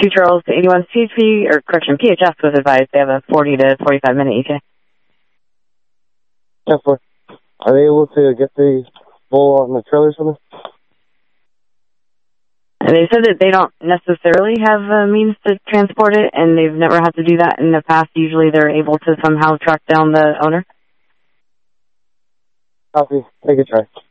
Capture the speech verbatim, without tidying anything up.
Two Charles to eighty-one C H P, or correction, P H S was advised they have a forty to forty-five minute E T A. ten four. Are they able to get the bull on the trailer or something? And they said that they don't necessarily have a means to transport it, and they've never had to do that in the past. Usually they're able to somehow track down the owner. Copy. Take a try.